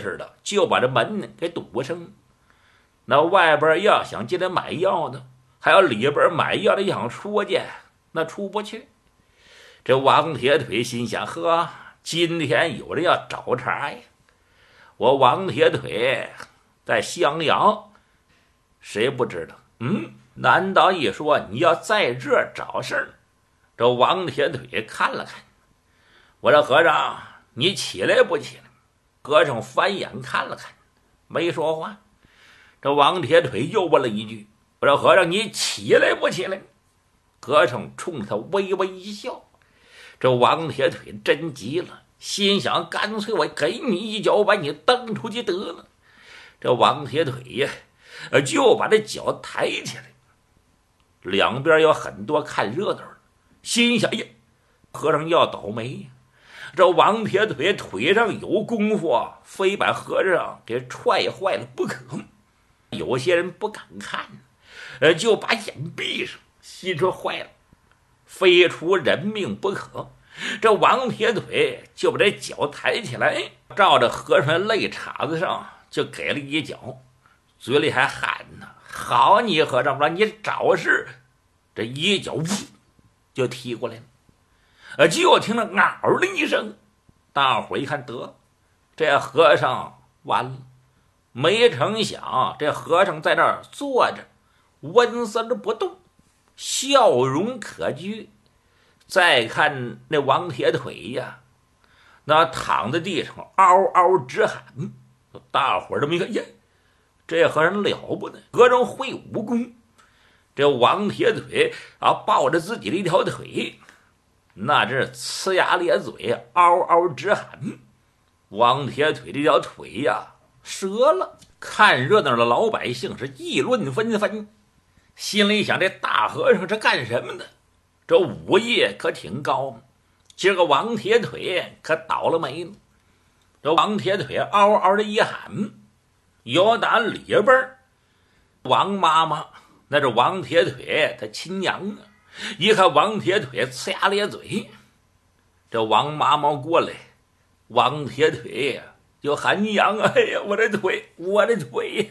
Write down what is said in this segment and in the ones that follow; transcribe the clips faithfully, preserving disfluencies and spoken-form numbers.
似的，就把这门给堵上。那外边要想进来买药的，还有里边买药的想出去，那出不去。这王铁腿心想：呵，今天有人要找茬呀！我王铁腿在襄阳，谁不知道？嗯，难道一说你要在这儿找事儿？这王铁腿看了看，我说和尚，你起来不起来？和尚翻眼看了看，没说话。这王铁腿又问了一句：“我说和尚，你起来不起来？”和尚冲他微微一笑。这王铁腿真急了，心想：干脆我给你一脚，把你蹬出去得了。这王铁腿呀，就把这脚抬起来。两边有很多看热闹的，心想：呀，和尚要倒霉呀！这王铁腿腿上有功夫，非把和尚给踹坏了不可。有些人不敢看，呃，就把眼闭上，心说坏了，非出人命不可。这王铁腿就把这脚抬起来，照着和尚肋叉子上就给了一脚，嘴里还喊呢：“好你和尚，让你找事！”这一脚呜就踢过来了。呃，就听着嗷的一声，大伙一看，得，这和尚完了。没成想，这和尚在那儿坐着，纹丝不动，笑容可掬。再看那王铁腿呀，那躺在地上嗷嗷直喊。大伙儿这么一看，呀，这和尚了不得，和尚会武功。这王铁腿啊，抱着自己的一条腿，那这呲牙咧嘴，嗷嗷直喊。王铁腿这条腿呀折了。看热闹的老百姓是议论纷纷，心里想：这大和尚这干什么呢？这武艺可挺高，今儿个王铁腿可倒了霉了。这王铁腿嗷嗷的一喊，有打里边王妈妈，那是王铁腿他亲娘啊，一看王铁腿呲牙咧嘴，这王妈妈过来，王铁腿呀就喊娘：“哎呀，我的腿，我的腿！”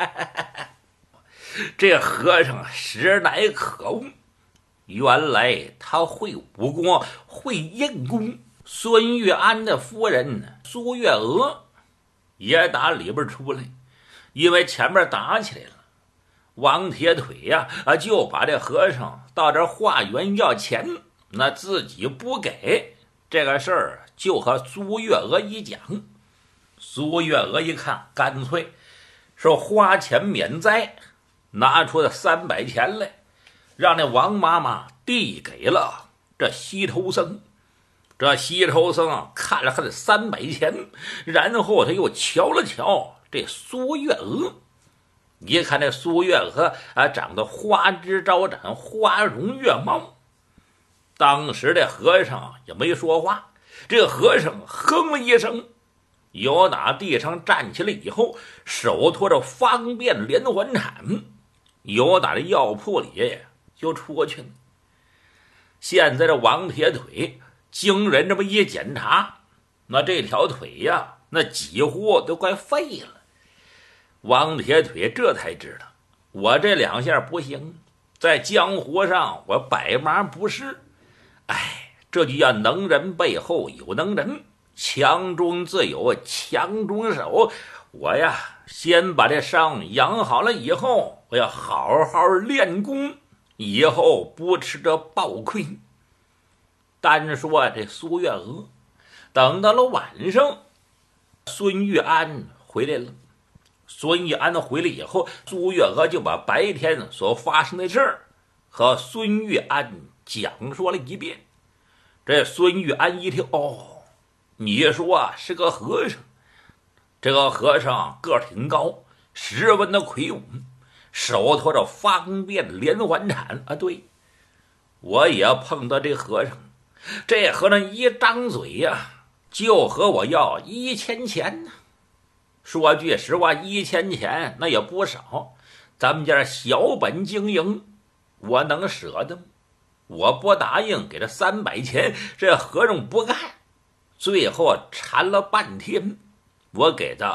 这和尚实乃可恶，原来他会武功，会硬功。孙玉安的夫人苏月娥也打里边出来，因为前面打起来了，王铁腿呀啊就把这和尚到这化缘要钱，那自己不给，这个事儿就和苏月娥一讲。苏月娥一看，干脆说花钱免灾，拿出了三百钱来，让那王妈妈递给了这西头僧。这西头僧看了看这三百钱，然后他又瞧了瞧这苏月娥，一看这苏月娥啊，长得花枝招展，花容月貌。当时这和尚也没说话，这和尚哼了一声，由打地上站起来以后，手托着方便连环铲，由打这药铺里就出去了。现在这王铁腿经人这么一检查，那这条腿呀，那几乎都快废了。王铁腿这才知道，我这两下不行，在江湖上我百忙不是。哎，这就要能人背后有能人，强中自有强中手。我呀，先把这伤养好了以后，我要好好练功，以后不吃这暴亏。单说这苏月娥，等到了晚上，孙玉安回来了。孙玉安回来以后，苏月娥就把白天所发生的事儿和孙玉安讲说了一遍。这孙玉安一听，哦，你说是个和尚，这个和尚个儿挺高，十分的魁梧，手托着方便连环铲啊。对，我也碰到这和尚，这和尚一张嘴呀、啊，就和我要一千钱呢。说句实话，一千钱那也不少，咱们家小本经营，我能舍得吗？我不答应给他三百钱，这和尚不干，最后缠了半天，我给他